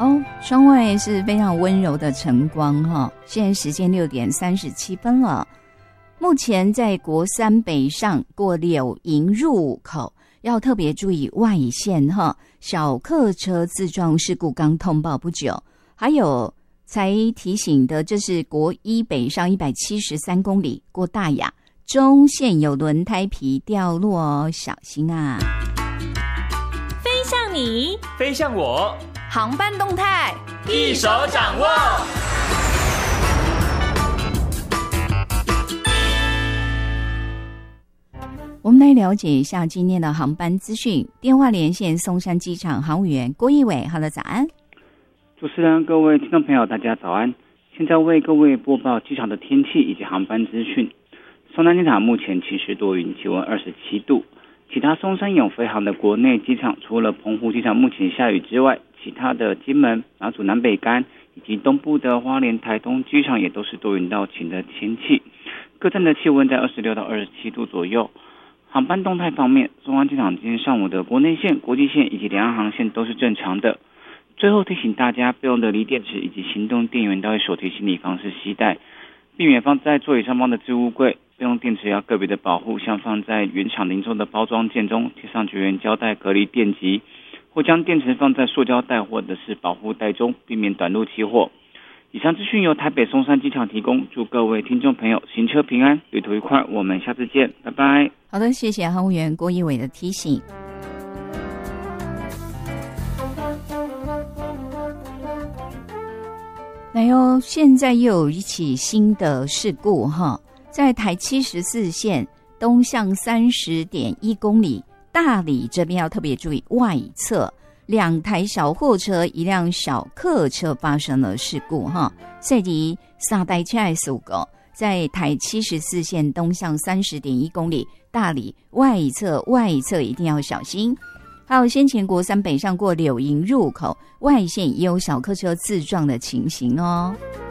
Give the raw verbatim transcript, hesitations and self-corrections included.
哦，窗外是非常温柔的晨光哈，现在时间六点三十七分了。目前在国三北上过柳营入口，要特别注意外线哈，小客车自撞事故刚通报不久，还有才提醒的，这是国一北上一百七十三公里过大雅，中线有轮胎皮掉落哦，小心啊！ 飞向你， 飞向我， 航班动态一手掌握。 我们来了解一下今天的航班资讯。电话连线松山机场航务员郭一伟 ，Hello， 早安。 主持人，各位听众朋友，大家早安。现在为各位播报机场的天气以及航班资讯。松山机场目前晴时多云，气温二十七度。其他松山永飞航的国内机场，除了澎湖机场目前下雨之外，其他的金门、马祖南北竿以及东部的花莲、台东机场也都是多云到晴的天气。各站的气温在二十六到二十七度左右。航班动态方面，松山机场今天上午的国内线、国际线以及两岸航线都是正常的。最后提醒大家，备用的锂电池以及行动电源都会手提行李方式携带，避免放在座椅上方的置物柜。备用电池要个别的保护，像放在原厂零售的包装件中，贴上绝缘胶带隔离电极，或将电池放在塑胶袋或者是保护袋中，避免短路起火。以上资讯由台北松山机场提供，祝各位听众朋友行车平安，旅途愉快，我们下次见，拜拜。 好的，谢谢航务员郭一伟的提醒。来哟，现在又有一起新的事故哈，在台七十四线东向三十点一公里，大里这边要特别注意外侧。两台小货车、一辆小客车发生了事故哈，涉及三台车的事故，在台七十四线东向三十点一公里，大里外侧外侧一定要小心。还有先前国三北上过柳营入口，外线也有小客车自撞的情形哦。